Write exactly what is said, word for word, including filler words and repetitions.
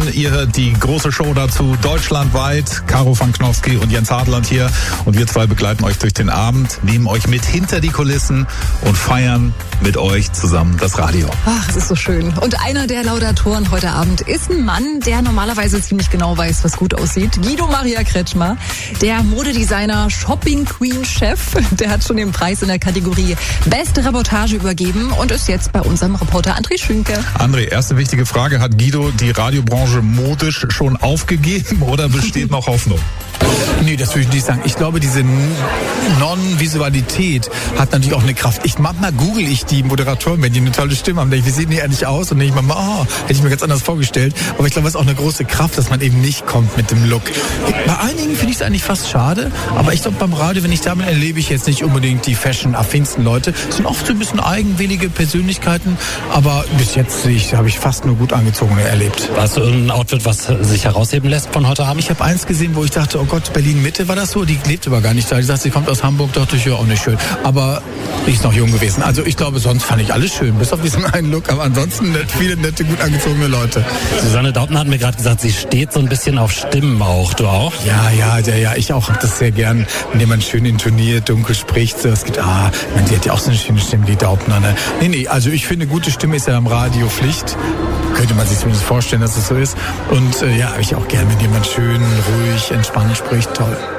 Ihr hört die große Show dazu deutschlandweit. Caro van Knowski und Jens Hartland hier. Und wir zwei begleiten euch durch den Abend, nehmen euch mit hinter die Kulissen und feiern mit euch zusammen das Radio. Ach, es ist so schön. Und einer der Laudatoren heute Abend ist ein Mann, der normalerweise ziemlich genau weiß, was gut aussieht. Guido Maria Kretschmer, der Modedesigner, Shopping Queen Chef. Der hat schon den Preis in der Kategorie Beste Reportage übergeben und ist jetzt bei unserem Reporter André Schünke. André, erste wichtige Frage. Hat Guido die Radiobranche modisch schon aufgegeben oder besteht noch Hoffnung? Nee, das würde ich nicht sagen. Ich glaube, diese Non-Visualität hat natürlich auch eine Kraft. Ich, manchmal google ich die Moderatoren, wenn die eine tolle Stimme haben. Denke ich, wie sehen die eigentlich aus? Und denke ich manchmal, oh, hätte ich mir ganz anders vorgestellt. Aber ich glaube, es ist auch eine große Kraft, dass man eben nicht kommt mit dem Look. Bei einigen finde ich es eigentlich fast schade. Aber ich glaube, beim Radio, wenn ich da bin, erlebe ich jetzt nicht unbedingt die fashion-affinsten Leute. Es sind oft so ein bisschen eigenwillige Persönlichkeiten. Aber bis jetzt ich, habe ich fast nur gut angezogene erlebt. Hast du irgendein Outfit, was sich herausheben lässt von heute Abend? Ich habe eins gesehen, wo ich dachte, oh Gott, Berlin-Mitte war das so? Die lebt aber gar nicht da. Die sagt, sie kommt aus Hamburg, dachte ich, ja, auch nicht schön. Aber die ist noch jung gewesen. Also ich glaube, sonst fand ich alles schön, bis auf diesen einen Look. Aber ansonsten nett, viele nette, gut angezogene Leute. Susanne Daubner hat mir gerade gesagt, sie steht so ein bisschen auf Stimmen auch. Du auch? Ja, ja, ja, ja. Ich auch habe das sehr gern, wenn jemand schön intoniert, dunkel spricht. So, es gibt, ah, man, die hat ja auch so eine schöne Stimme, die Daubner. Ne? Nee, nee, also ich finde, gute Stimme ist ja im Radio Pflicht. Könnte man sich zumindest vorstellen, dass es so ist. Und äh, ja, habe ich auch gern, wenn jemand schön, ruhig, entspannt spricht. Toll.